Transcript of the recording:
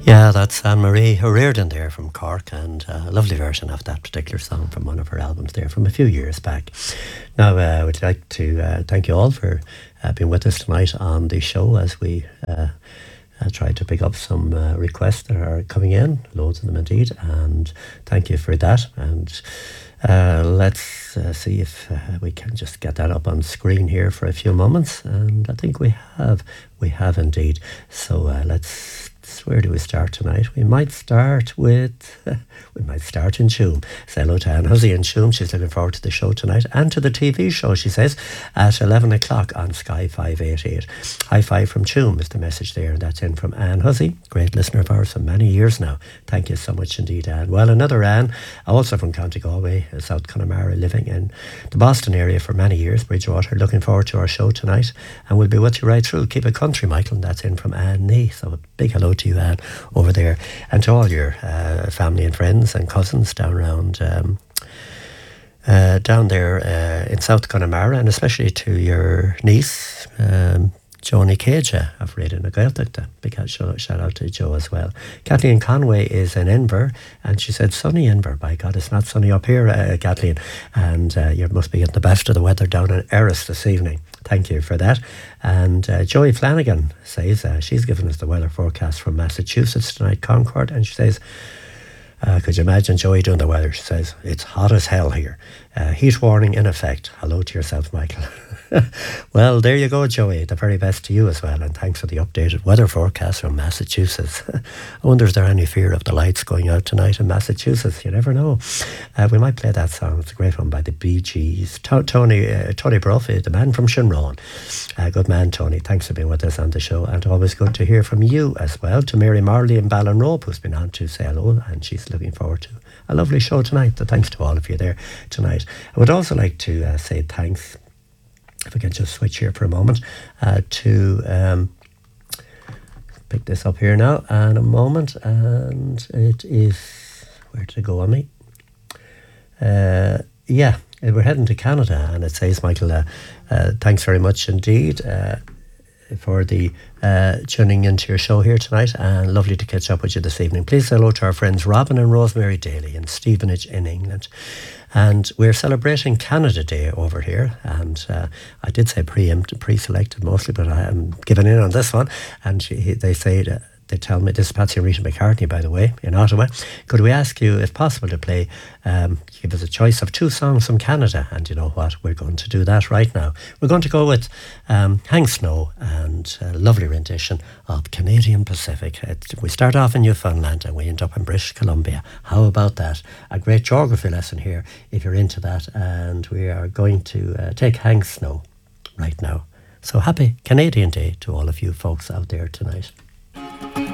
Yeah, that's Anne-Marie O'Riordan there from Cork, and a lovely version of that particular song from one of her albums there from a few years back. Now, we'd like to thank you all for being with us tonight on the show as we try to pick up some requests that are coming in, loads of them indeed, and thank you for that. And let's see if we can just get that up on screen here for a few moments, and I think we have indeed. So where do we start tonight? We might start in Tuam. Say hello to Anne Hussey in Tuam. She's looking forward to the show tonight and to the TV show, she says, at 11 o'clock on Sky 588. High five from Tuam is the message there, and that's in from Anne Hussey, great listener of ours for many years now. Thank you so much indeed, Anne. Well, another Anne, also from County Galway, South Connemara, living in the Boston area for many years, Bridgewater, looking forward to our show tonight, and we'll be with you right through. Keep it country, Michael, and that's in from Anne Nee. So a big hello to you, Anne, over there, and to all your family and friends and cousins down around down there in South Connemara, and especially to your niece Joni Caja of Radio na Gaeltachta. Big shout out to Joe as well. Kathleen Conway is in Inver, and she said sunny Inver. By God, it's not sunny up here, Kathleen, and you must be getting the best of the weather down in Erris this evening. Thank you for that. And Joey Flanagan says she's given us the weather forecast from Massachusetts tonight, Concord, and she says, could you imagine Joey doing the weather? She says, it's hot as hell here. Heat warning in effect. Hello to yourself, Michael. Well, there you go, Joey. The very best to you as well. And thanks for the updated weather forecast from Massachusetts. I wonder if there any fear of the lights going out tonight in Massachusetts. You never know. We might play that song. It's a great one by the Bee Gees. Tony Brophy, the man from Shinrone. Good man, Tony. Thanks for being with us on the show. And always good to hear from you as well. To Mary Marley in Ballinrobe, who's been on to say hello. And she's looking forward to a lovely show tonight. So thanks to all of you there tonight. I would also like to say thanks, if we can just switch here for a moment, to pick this up here now in a moment, and it is, where did it go on me? Yeah, we're heading to Canada, and it says, Michael, thanks very much indeed for the tuning into your show here tonight, and lovely to catch up with you this evening. Please say hello to our friends Robin and Rosemary Daly in Stevenage in England. And we're celebrating Canada Day over here, and I did say pre-selected mostly, but I am giving in on this one. And they tell me, this is Patsy and Rita McCartney, by the way, in Ottawa. Could we ask you, if possible, to play, give us a choice of 2 songs from Canada? And you know what? We're going to do that right now. We're going to go with Hank Snow and a lovely rendition of Canadian Pacific. We start off in Newfoundland and we end up in British Columbia. How about that? A great geography lesson here, if you're into that. And we are going to take Hank Snow right now. So happy Canadian Day to all of you folks out there tonight.